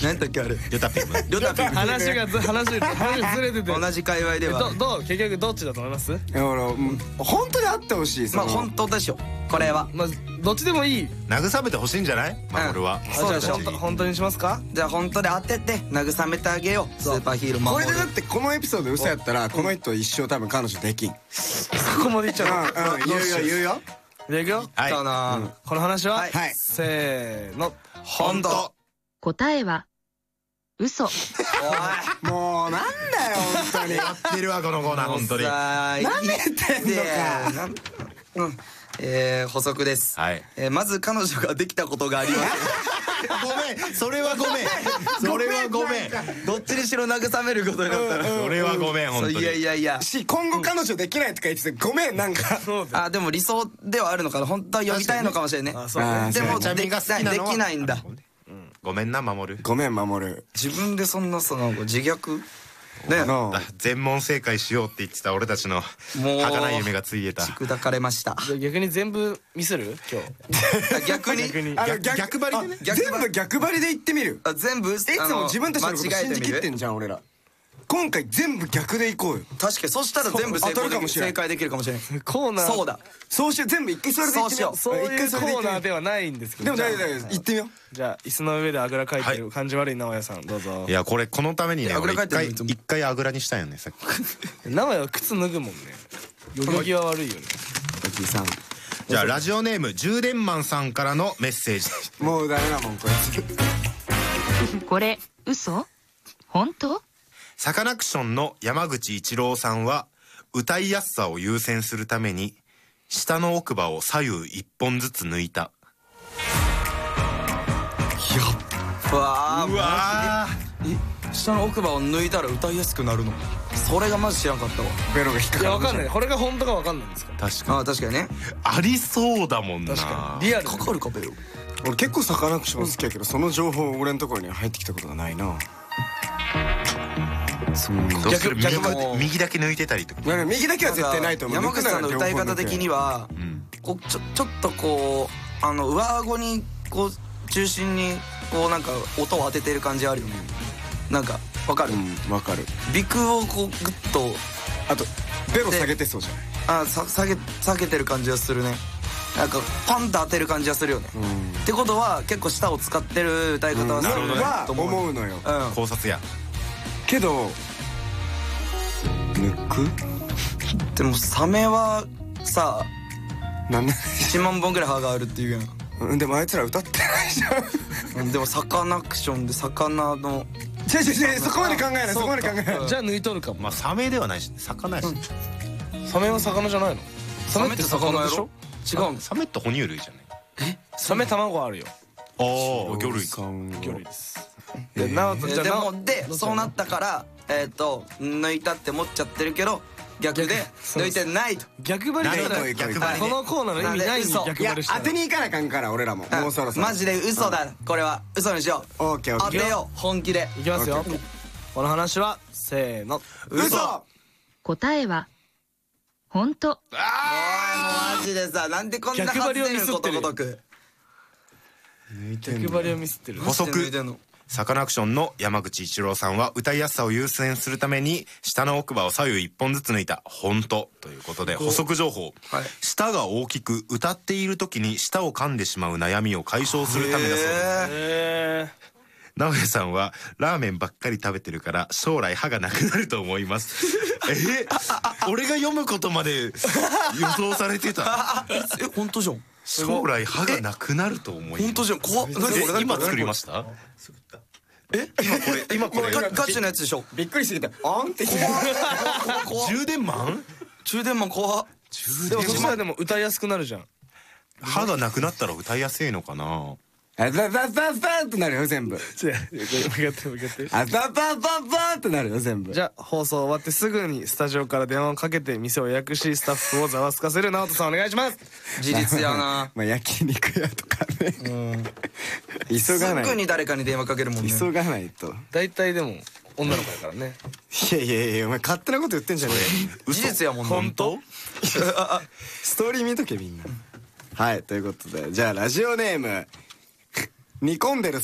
何だっけあれ。 リョタピム。 リョタピム。 話ずれてて。 同じ界隈では。 結局どっちだと思います？ 本当にあってほしい。 まあ本当でしょこれは。 まあどっちでもいい。 慰めてほしいんじゃない？守は。 そうじゃあ本当にしますか？ じゃあ本当で当てて慰めてあげよう。スーパーヒーロー守る。 これでだってこのエピソード嘘やったらこの人一生多分彼女できん。 そこまでいっちゃう。 言うよ。 じゃあいくよ。 はい。 この話はせーの。 本当。 答えは嘘。 もうなんだよ本当に。 やってるわこのコーナー本当に。 なめてんのか。 補足です。 はい。 まず彼女ができたことがありません。 ごめん、それはごめん。それはごめん。 どっちにしろ慰めることになったら。 それはごめん本当に。 いや。 今後彼女できないとか言っててごめんなんか。 あでも理想ではあるのかな。本当は呼びたいのかもしれない。でもできないんだ。 ごめんな守る。 ごめん守る。 自分でそんな自虐ね。 全問正解しようって言ってた俺たちの儚い夢がついえた。 砕かれました。 じゃあ逆に全部ミスる今日。 逆に逆張りでね。 全部逆張りで言ってみる。 全部いつも自分たちのこと信じきってんじゃん俺ら。今回全部逆でいこうよ。 確かにそしたら全部正解できるかもしれない。 コーナーそうだ。 そうしよう。全部一回それでいってみよう。 そういうコーナーではないんですけど。 でも大丈夫行ってみよう。 じゃあ椅子の上であぐらかいてる感じ悪い直哉さんどうぞ。 いやこれこのためにね一回あぐらにしたんよねさっき。 直哉は靴脱ぐもんね。よぎは悪いよね。 じゃあラジオネーム充電マンさんからのメッセージ。 もうダメだもんこれ。 これ嘘？本当？ サカナクションの山口一郎さんは歌いやすさを優先するために下の奥歯を左右一本ずつ抜いた。 うわ下の奥歯を抜いたら歌いやすくなるの。それがマジ知らんかったわ。 ベロが引っかかる。 いやわかんない。これが本当かわかんないんですか。 確かに。 確かにね。 ありそうだもんな。 確かにリアルかかるかベロ。 俺結構サカナクション好きやけどその情報俺のところには入ってきたことがないな。 どうする？右だけ抜いてたりとか。 右だけは絶対ないと思う。 山口さんの歌い方的にはちょっとこう上顎にこう中心にこうなんか音を当ててる感じあるよね。なんかわかる？ わかる。 鼻腔をこうグッとあとベロ下げてそうじゃない？ 下げてる感じがするね。なんかパンと当てる感じがするよね。ってことは結構舌を使ってる歌い方はすると思うのよ。 考察やけど抜く？ でもサメはさ1万本ぐらい歯があるっていうやん。 でもあいつら歌ってないじゃん。 でもサカナクションで魚の違うそこまで考えない。そこまで考えない。 じゃあ抜いとるかも。 まあサメではないし魚やし。 サメは魚じゃないの？サメって魚でしょ？ 違う。 サメって哺乳類じゃない？ サメ卵あるよ。 ああ魚類か。 魚類です。 でそうなったから抜いたって思っちゃってるけど逆で抜いてないと。 逆張りだよ。このコーナーの意味ないに逆張りした。 当てに行かなあかんから俺らももうそろそろ。 マジで嘘だ。これは嘘にしよう。 オッケー。 当てよう本気で。 いきますよ。この話はせーの。 嘘。 答えは本当。 おいもうマジでさなんでこんな外れることごとく。 逆張りをミスってる。 補足。サカナクションの山口一郎さんは歌いやすさを優先するために下の奥歯を左右一本ずつ抜いた。本当ということで補足情報。舌が大きく歌っている時に舌を噛んでしまう悩みを解消するためだそうです。直哉さんはラーメンばっかり食べてるから将来歯がなくなると思います。俺が読むことまで予想されてた。 本当じゃん。 将来歯がなくなると思います。 本当じゃん。怖っ。 今作りました？今これガチのやつでしょ。 びっくりしてきた。あんって充電マン？ 充電マン怖っ。 でもそしたらでも歌いやすくなるじゃん。 歯がなくなったら歌いやすいのかな。 あざざざざってなるよ全部。 向かってあざざざざってなるよ全部。 じゃあ放送終わってすぐにスタジオから電話をかけて店を予約しスタッフをざわつかせる直人さんお願いします。 事実やな。 まあ焼肉屋とかね。急がない。 すぐに誰かに電話かけるもんね。 急がないと。 大体でも女の子やからね。 いやお前勝手なこと言ってんじゃねえ。事実やもんね。 本当？ ストーリー見とけみんな。はいということでじゃあラジオネーム煮込んでる